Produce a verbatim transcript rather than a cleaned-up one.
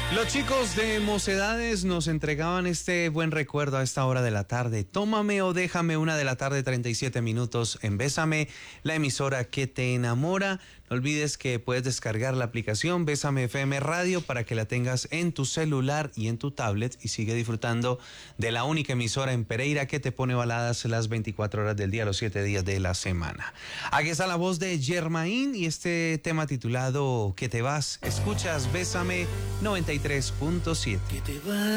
Los chicos de Mocedades nos entregaban este buen recuerdo a esta hora de la tarde. Tómame o déjame, una de la tarde, treinta y siete minutos en Bésame, la emisora que te enamora. No olvides que puedes descargar la aplicación Bésame F M Radio para que la tengas en tu celular y en tu tablet y sigue disfrutando de la única emisora en Pereira que te pone baladas las veinticuatro horas del día, los siete días de la semana. Aquí está la voz de Germain y este tema titulado Que te vas. Escuchas Bésame noventa y tres punto siete. Que te vas.